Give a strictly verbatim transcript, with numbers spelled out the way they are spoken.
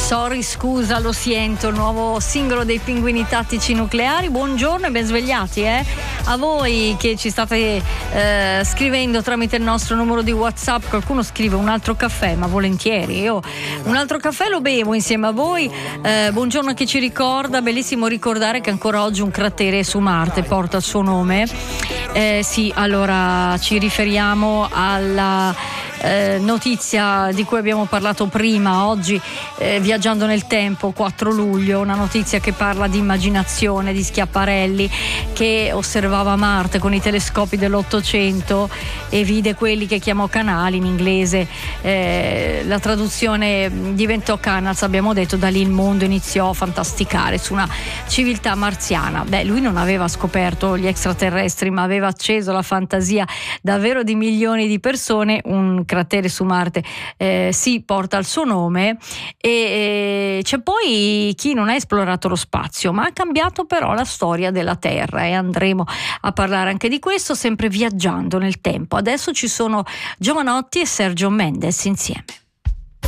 Sorry, scusa, lo sento, il nuovo singolo dei Pinguini Tattici Nucleari. Buongiorno e ben svegliati, eh? A voi che ci state eh, scrivendo tramite il nostro numero di WhatsApp. Qualcuno scrive un altro caffè, ma volentieri. Io un altro caffè lo bevo insieme a voi. Eh, buongiorno a chi ci ricorda, bellissimo ricordare che ancora oggi un cratere su Marte porta il suo nome. Eh, sì, allora ci riferiamo alla Eh, notizia di cui abbiamo parlato prima oggi, eh, viaggiando nel tempo, quattro luglio, una notizia che parla di immaginazione, di Schiaparelli che osservava Marte con i telescopi dell'Ottocento e vide quelli che chiamò canali in inglese. Eh, la traduzione diventò canals, abbiamo detto, da lì il mondo iniziò a fantasticare su una civiltà marziana. Beh, lui non aveva scoperto gli extraterrestri, ma aveva acceso la fantasia davvero di milioni di persone. Un cratere su Marte eh, sì, porta il suo nome e eh, c'è poi chi non ha esplorato lo spazio ma ha cambiato però la storia della Terra, e andremo a parlare anche di questo, sempre viaggiando nel tempo. Adesso ci sono Giovanotti e Sergio Mendes insieme.